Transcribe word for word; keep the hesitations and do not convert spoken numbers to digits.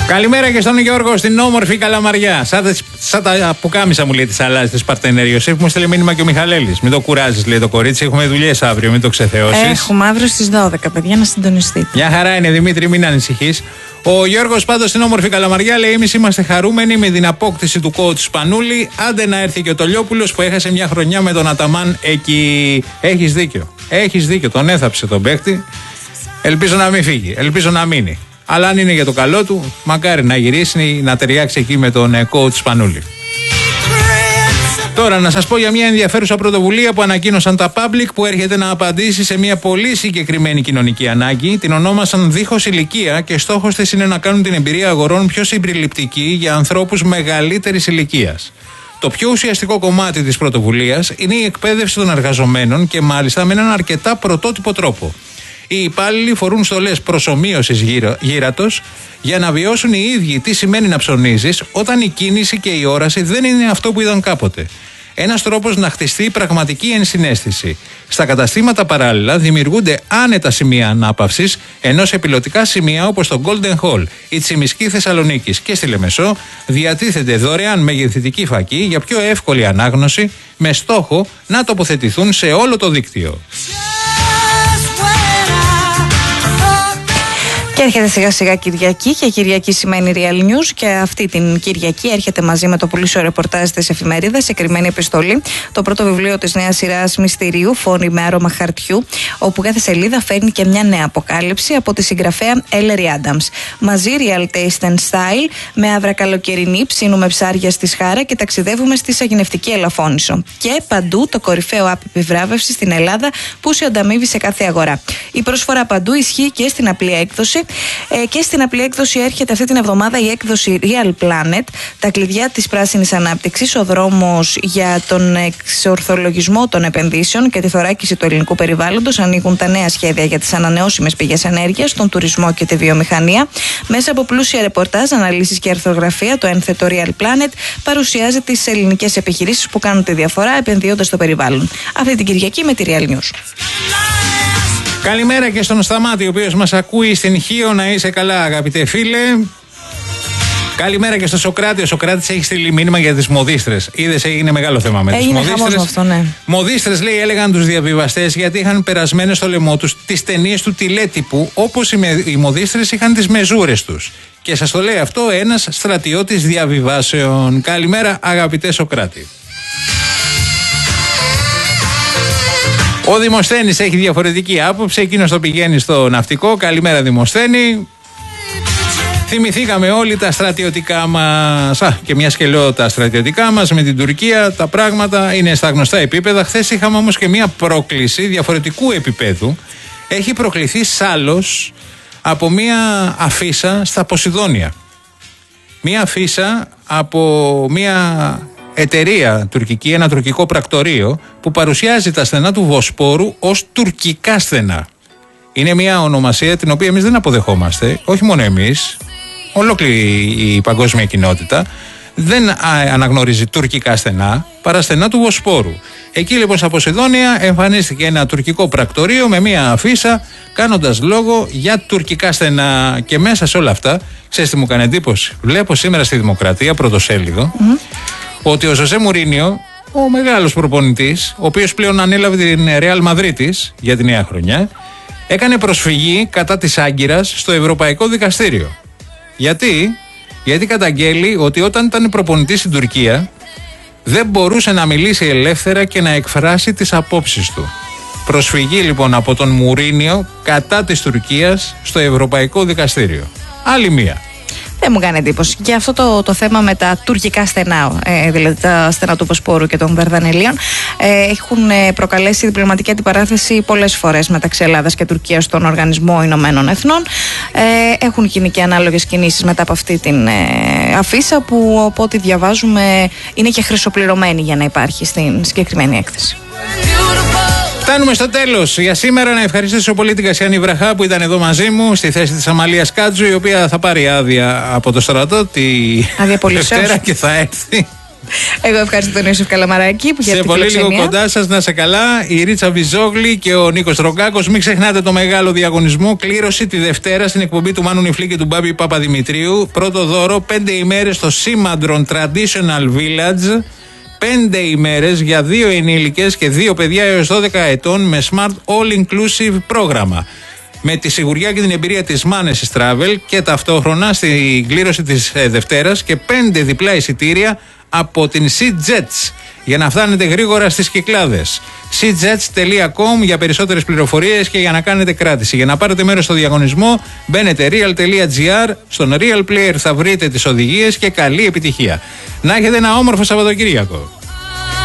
Καλημέρα και στον Γιώργο στην όμορφη Καλαμαριά. Σαν, σαν τα πουκάμισα μου λέει τη αλλάζει τη Παρτενέριο. Μου στείλει μήνυμα και ο Μιχαλέλης. Μην το κουράζει, λέει το κορίτσι. Έχουμε δουλειές αύριο, μην το ξεθεώσεις. Έχουμε αύριο στις δώδεκα, παιδιά, να συντονιστείτε. Μια χαρά είναι, Δημήτρη, μην ανησυχείς. Ο Γιώργος πάντως στην όμορφη Καλαμαριά λέει: εμείς είμαστε χαρούμενοι με την απόκτηση του coach Σπανούλη. Άντε να έρθει και ο Τολιόπουλος που έχασε μια χρονιά με τον Αταμάν εκεί. Έχεις δίκιο. Έχεις δίκιο. Τον έθαψε τον παίκτη. Ελπίζω να μην φύγει. Ελπίζω να μείνει. Αλλά αν είναι για το καλό του, μακάρι να γυρίσει να ταιριάξει εκεί με τον coach Σπανούλη. Τώρα να σας πω για μια ενδιαφέρουσα πρωτοβουλία που ανακοίνωσαν τα Public, που έρχεται να απαντήσει σε μια πολύ συγκεκριμένη κοινωνική ανάγκη. Την ονόμασαν Δίχως Ηλικία και στόχος της είναι να κάνουν την εμπειρία αγορών πιο συμπεριληπτική για ανθρώπους μεγαλύτερης ηλικίας. Το πιο ουσιαστικό κομμάτι της πρωτοβουλίας είναι η εκπαίδευση των εργαζομένων και μάλιστα με έναν αρκετά πρωτότυπο τρόπο. Οι υπάλληλοι φορούν στολές προσομοίωσης γύρατος για να βιώσουν οι ίδιοι τι σημαίνει να ψωνίζεις όταν η κίνηση και η όραση δεν είναι αυτό που ήταν κάποτε. Ένας τρόπος να χτιστεί πραγματική ενσυναίσθηση. Στα καταστήματα παράλληλα δημιουργούνται άνετα σημεία ανάπαυσης, ενώ σε πιλωτικά σημεία όπως το Golden Hall, η Τσιμισκή Θεσσαλονίκης και στη Λεμεσό διατίθεται δωρεάν μεγεθυντική φακή για πιο εύκολη ανάγνωση, με στόχο να τοποθετηθούν σε όλο το δίκτυο. Και έρχεται σιγά σιγά Κυριακή, και Κυριακή σημαίνει Real News, και αυτή την Κυριακή έρχεται μαζί με το πουλήσιο ρεπορτάζ της εφημερίδας σε κρυμμένη επιστολή το πρώτο βιβλίο της νέας σειράς μυστηρίου, Φόνοι με άρωμα χαρτιού, όπου κάθε σελίδα φέρνει και μια νέα αποκάλυψη από τη συγγραφέα Ellery Adams. Μαζί Real Taste and Style, με άβρα καλοκαιρινή, ψήνουμε ψάρια στη Σχάρα και ταξιδεύουμε στη Σαγηνευτική Ελαφώνησο. Και παντού το κορυφαίο app επιβράβευση στην Ελλάδα που σε ανταμείβει σε κάθε αγορά. Η προσφορά παντού ισχύει και στην απλή έκδοση. Ε, και στην απλή έκδοση έρχεται αυτή την εβδομάδα η έκδοση Real Planet, τα κλειδιά της πράσινης ανάπτυξης, ο δρόμος για τον εξορθολογισμό των επενδύσεων και τη θωράκιση του ελληνικού περιβάλλοντος. Ανοίγουν τα νέα σχέδια για τις ανανεώσιμες πηγές ενέργειας, τον τουρισμό και τη βιομηχανία. Μέσα από πλούσια ρεπορτάζ, αναλύσεις και αρθρογραφία, το ένθετο Real Planet παρουσιάζει τις ελληνικές επιχειρήσεις που κάνουν τη διαφορά επενδύοντας στο περιβάλλον. Αυτή την Κυριακή με τη Real News. Καλημέρα και στον Σταμάτη, ο οποίος μας ακούει στην Χίο. Να είσαι καλά, αγαπητέ φίλε. Καλημέρα και στον Σοκράτη. Ο Σοκράτης έχει στείλει μήνυμα για τις μοδίστρες. Είδες, έγινε μεγάλο θέμα με τις μοδίστρες. Αυτό, ναι. Μοδίστρες, λέει, έλεγαν τους διαβιβαστές γιατί είχαν περασμένες στο λαιμό τους τις ταινίες του τηλέτυπου, όπως οι, με, οι μοδίστρες είχαν τις μεζούρες τους. Και σας το λέει αυτό ένας στρατιώτης διαβιβάσεων. Καλημέρα, αγαπητέ Σοκράτη. Ο Δημοσθένης έχει διαφορετική άποψη, εκείνος το πηγαίνει στο ναυτικό. Καλημέρα, Δημοσθένη. Θυμηθήκαμε όλοι τα στρατιωτικά μας. Α, και μια και λέω τα στρατιωτικά μας με την Τουρκία, τα πράγματα είναι στα γνωστά επίπεδα. Χθες είχαμε όμως και μια πρόκληση διαφορετικού επίπεδου. Έχει προκληθεί Σάλος από μια αφίσα στα Ποσειδόνια. Μια αφίσα από μια εταιρεία τουρκική, ένα τουρκικό πρακτορείο που παρουσιάζει τα στενά του Βοσπόρου ως τουρκικά στενά. Είναι μια ονομασία την οποία εμείς δεν αποδεχόμαστε, όχι μόνο εμείς, ολόκληρη η παγκόσμια κοινότητα δεν αναγνωρίζει τουρκικά στενά, παρά στενά του Βοσπόρου. Εκεί λοιπόν στα Ποσειδόνια εμφανίστηκε ένα τουρκικό πρακτορείο με μια αφίσα κάνοντας λόγο για τουρκικά στενά. Και μέσα σε όλα αυτά, ξέρεις τι μου έκανε εντύπωση? Βλέπω σήμερα στη Δημοκρατία, πρωτοσέλιδο, mm. ότι ο Ζωζέ Μουρίνιο, ο μεγάλος προπονητής, ο οποίος πλέον ανέλαβε την Ρεάλ Μαδρίτης για τη νέα χρονιά, έκανε προσφυγή κατά της Άγκυρας στο Ευρωπαϊκό Δικαστήριο. Γιατί? Γιατί καταγγέλει ότι όταν ήταν προπονητής στην Τουρκία δεν μπορούσε να μιλήσει ελεύθερα και να εκφράσει τις απόψεις του. Προσφυγή λοιπόν από τον Μουρίνιο κατά της Τουρκίας στο Ευρωπαϊκό Δικαστήριο. Άλλη μία. Δεν μου κάνει εντύπωση. Και αυτό το, το θέμα με τα τουρκικά στενά, ε, δηλαδή τα στενά του Βοσπόρου και των Δαρδανελίων, ε, έχουν ε, προκαλέσει διπλωματική αντιπαράθεση πολλές φορές μεταξύ Ελλάδας και Τουρκίας στον Οργανισμό Ηνωμένων Εθνών. Ε, έχουν γίνει και ανάλογες κινήσεις μετά από αυτή την ε, αφίσα, που από ό,τι διαβάζουμε είναι και χρυσοπληρωμένη για να υπάρχει στην συγκεκριμένη έκθεση. Φτάνουμε στο τέλος για σήμερα. Να ευχαριστήσω πολύ την Κασιάνη Βραχά που ήταν εδώ μαζί μου στη θέση της Αμαλίας Κάτζου, η οποία θα πάρει άδεια από το στρατό τη Δευτέρα και θα έρθει Εγώ ευχαριστώ τον Ιωσήφ Καλαμαράκη που για σε την πολύ φιλοξενία. λίγο κοντά σας, να σε καλά, η Ρίτσα Βιζόγλη και ο Νίκος Ρογκάκος. Μην ξεχνάτε το μεγάλο διαγωνισμό. Κλήρωση τη Δευτέρα στην εκπομπή του Μάνου Νιφλή και του Μπάμπη Παπαδημητρίου. Πρώτο δώρο, πέντε ημέρες στο Σήμαντρον Traditional Village. Πέντε ημέρες για δύο ενήλικες και δύο παιδιά έως δώδεκα ετών με Smart All Inclusive πρόγραμμα. Με τη σιγουριά και την εμπειρία της Manesis Travel και ταυτόχρονα στην κλήρωση της ε, Δευτέρας και πέντε διπλά εισιτήρια από την SeaJets για να φτάνετε γρήγορα στις Κυκλάδες. seajets τελεία com για περισσότερες πληροφορίες και για να κάνετε κράτηση. Για να πάρετε μέρος στο διαγωνισμό μπαίνετε real τελεία gr, στον Real Player θα βρείτε τις οδηγίες και καλή επιτυχία. Να έχετε ένα όμορφο Σαββατοκύριακο.